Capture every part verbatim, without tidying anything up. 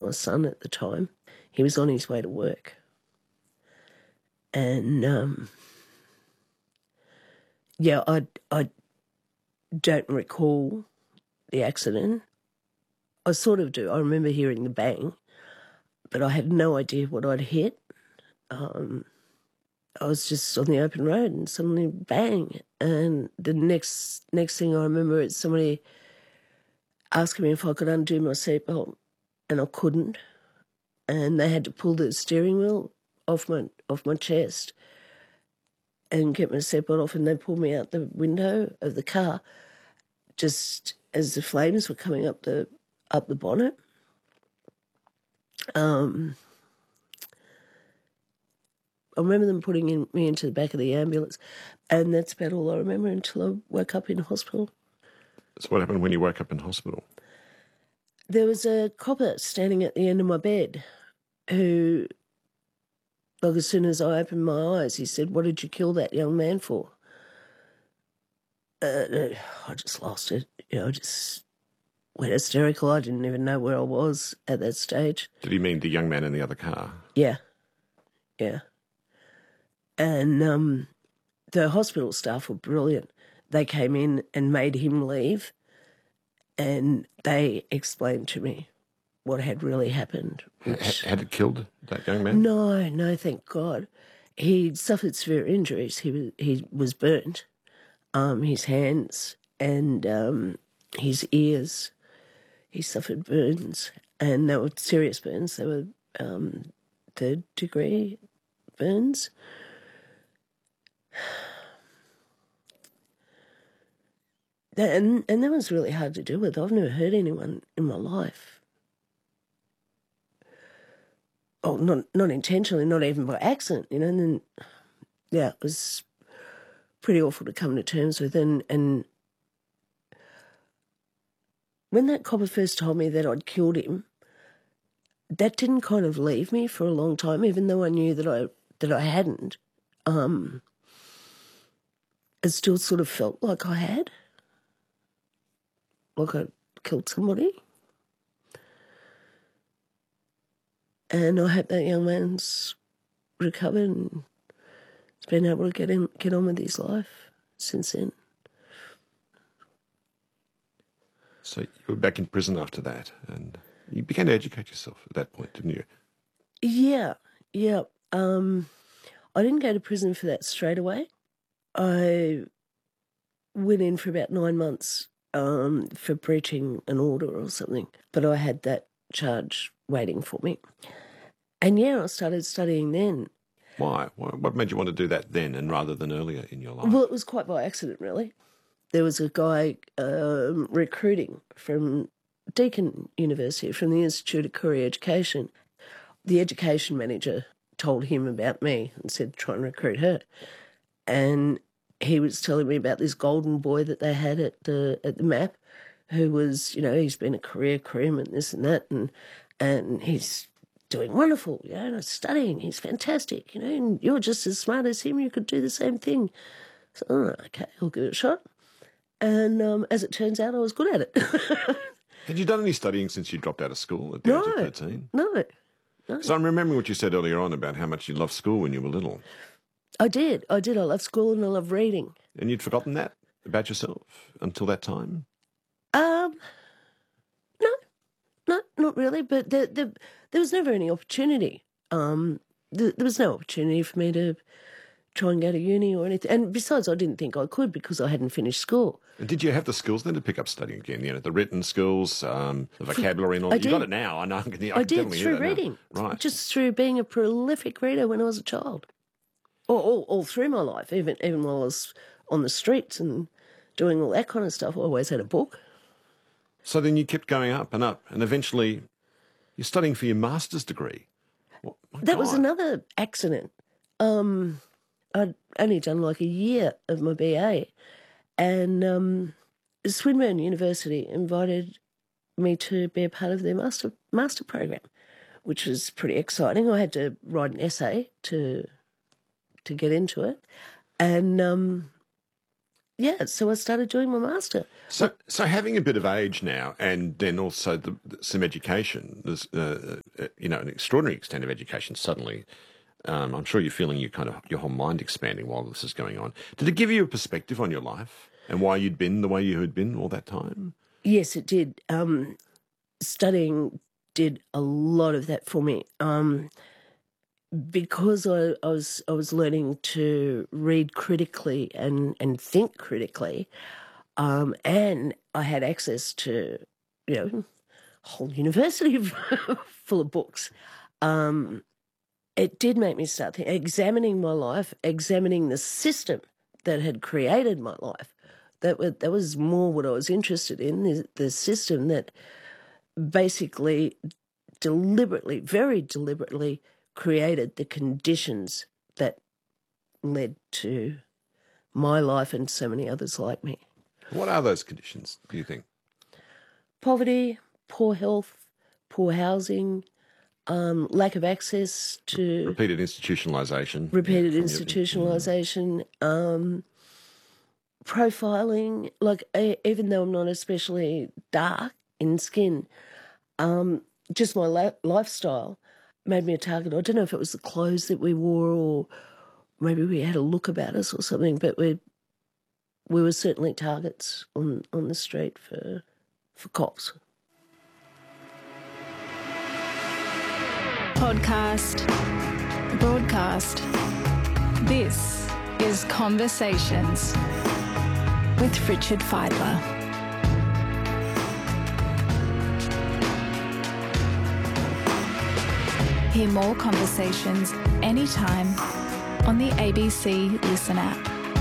my son at the time. He was on his way to work. And, um, yeah, I, I don't recall the accident. I sort of do. I remember hearing the bang, but I had no idea what I'd hit. Um, I was just on the open road and suddenly bang. And the next next thing I remember is somebody asking me if I could undo my seatbelt, and I couldn't. And they had to pull the steering wheel off my off my chest and get my seatbelt off, and they pulled me out the window of the car just as the flames were coming up the up the bonnet. Um, I remember them putting in, me into the back of the ambulance, and that's about all I remember until I woke up in hospital. So what happened when you woke up in hospital? There was a copper standing at the end of my bed who, like, as soon as I opened my eyes, he said, "What did you kill that young man for?" Uh, I just lost it. You know, I just went hysterical. I didn't even know where I was at that stage. Did he mean the young man in the other car? Yeah, yeah. And um, the hospital staff were brilliant. They came in and made him leave, and they explained to me what had really happened. Which, had it killed that young man? No, no, thank God. He suffered severe injuries. He was he was burnt, um, his hands and um, his ears. He suffered burns, and they were serious burns. They were um, third degree burns. And, and that was really hard to deal with. I've never hurt anyone in my life. Oh, not not intentionally, not even by accident, you know. And then, yeah, it was pretty awful to come to terms with. And, and when that copper first told me that I'd killed him, that didn't kind of leave me for a long time, even though I knew that I that I hadn't. Um, it still sort of felt like I had. Like I killed somebody. And I hope that young man's recovered and has been able to get him get on with his life since then. So you were back in prison after that, and you began to educate yourself at that point, didn't you? Yeah, yeah. Um, I didn't go to prison for that straight away. I went in for about nine months um, for breaching an order or something, but I had that charge waiting for me. And yeah, I started studying then. Why? What made you want to do that then and rather than earlier in your life? Well, it was quite by accident, really. There was a guy um, recruiting from Deakin University, from the Institute of Career Education. The education manager told him about me and said, try and recruit her. And he was telling me about this golden boy that they had at the at the M A P, who was, you know, he's been a career crewman, this and that, and and he's doing wonderful, you know, and studying, he's fantastic, you know, and you're just as smart as him, you could do the same thing. So, oh, okay, I'll give it a shot. And um, as it turns out, I was good at it. Had you done any studying since you dropped out of school at the no, age of thirteen? No, no. So I'm remembering what you said earlier on about how much you loved school when you were little. I did. I did. I loved school and I loved reading. And you'd forgotten that about yourself until that time? Um, no, no, not really. But there, there, there was never any opportunity. Um, there, there was no opportunity for me to try and go to uni or anything. And besides, I didn't think I could because I hadn't finished school. And did you have the skills then to pick up studying again? You know, the written skills, um, the vocabulary and all I that. You did. got it now. I know. I, can, I, I can did through reading. Now. Right. Just through being a prolific reader when I was a child. All, all, all through my life, even even while I was on the streets and doing all that kind of stuff, I always had a book. So then you kept going up and up, and eventually you're studying for your master's degree. Well, that God. was another accident. Um, I'd only done like a year of my B A, and um, Swinburne University invited me to be a part of their master master program, which was pretty exciting. I had to write an essay to to get into it, and um, yeah, so I started doing my master. So, so having a bit of age now, and then also the, the, some education, there's, uh, uh, you know, an extraordinary extent of education suddenly. Um, I'm sure you're feeling your kind of your whole mind expanding while this is going on. Did it give you a perspective on your life and why you'd been the way you had been all that time? Yes, it did. Um, studying did a lot of that for me. Um, because I, I was I was learning to read critically and, and think critically, um, and I had access to, you know, a whole university full of books. Um, it did make me start thinking, examining my life, examining the system that had created my life. That was, that was more what I was interested in, the, the system that basically deliberately, very deliberately created the conditions that led to my life and so many others like me. What are those conditions, do you think? Poverty, poor health, poor housing, um, lack of access to... Repeated institutionalisation. Repeated yeah, institutionalisation, um, profiling. Like, I, even though I'm not especially dark in skin, um, just my la- lifestyle made me a target. I don't know if it was the clothes that we wore or maybe we had a look about us or something, but we we were certainly targets on, on the street for for cops. Podcast, broadcast. This is Conversations with Richard Fidler. Hear more conversations anytime on the A B C Listen app.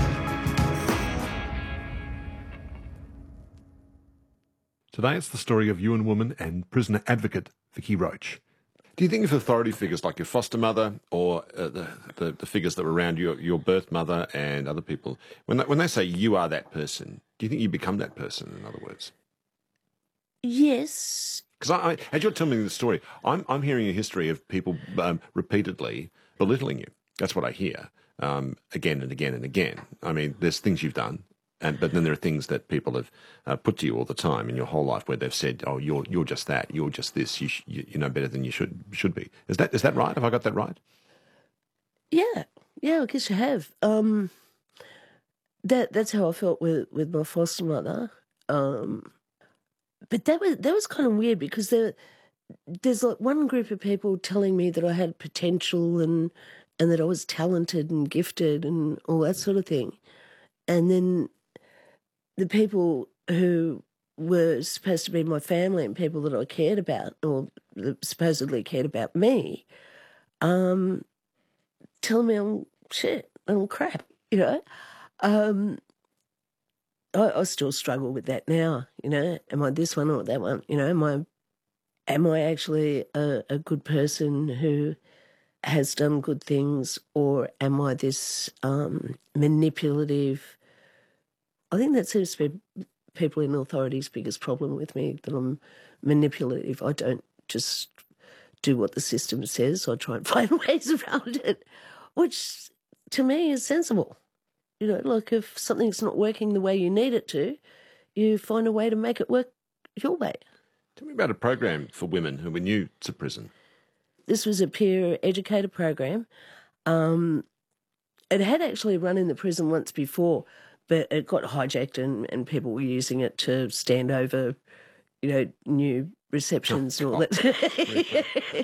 Today it's the story of U N woman and prisoner advocate Vicky Roach. Do you think of authority figures like your foster mother or uh, the, the the figures that were around your, your birth mother and other people, when they, when they say you are that person, do you think you become that person, in other words? Yes. Because I, I, as you're telling me the story, I'm I'm hearing a history of people um, repeatedly belittling you. That's what I hear um, again and again and again. I mean, there's things you've done, and but then there are things that people have uh, put to you all the time in your whole life where they've said, "Oh, you're you're just that. You're just this. You sh- you, you know better than you should should be." Is that is that right? Have I got that right? Yeah, yeah. I guess you have. Um, that that's how I felt with with my foster mother. Um, But that was that was kind of weird because there, there's like one group of people telling me that I had potential and and that I was talented and gifted and all that sort of thing, and then the people who were supposed to be my family and people that I cared about or that supposedly cared about me, um, telling me I'm shit, I'm crap, you know. Um, I, I still struggle with that now, you know. Am I this one or that one? You know, am I am I actually a, a good person who has done good things, or am I this um, manipulative? I think that seems to be people in authority's biggest problem with me, that I'm manipulative. I don't just do what the system says. I try and find ways around it, which to me is sensible. You know, like if something's not working the way you need it to, you find a way to make it work your way. Tell me about a program for women who were new to prison. This was a peer educator program. Um, it had actually run in the prison once before, but it got hijacked and, and people were using it to stand over, you know, new receptions and all that.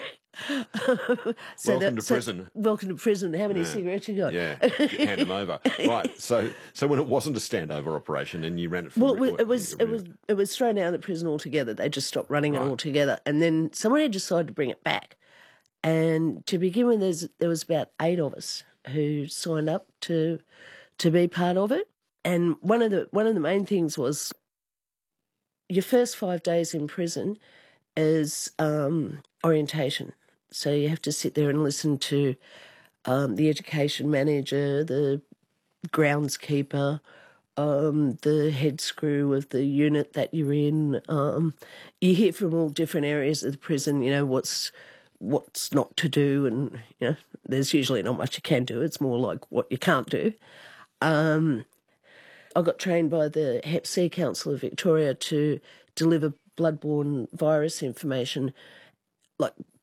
so welcome that, to so, prison. Welcome to prison. How many yeah. cigarettes you got? Yeah, hand them over. Right. So, so when it wasn't a standover operation and you ran it, from well, record, it was it was it was thrown out of the prison altogether. They just stopped running right. it altogether, and then somebody decided to bring it back. And to begin with, there's, there was about eight of us who signed up to to be part of it. And one of the one of the main things was your first five days in prison is um, orientation. So you have to sit there and listen to um, the education manager, the groundskeeper, um, the head screw of the unit that you're in. Um, you hear from all different areas of the prison, you know, what's what's not to do, and you know, there's usually not much you can do. It's more like what you can't do. Um, I got trained by the Hep C Council of Victoria to deliver bloodborne virus information, like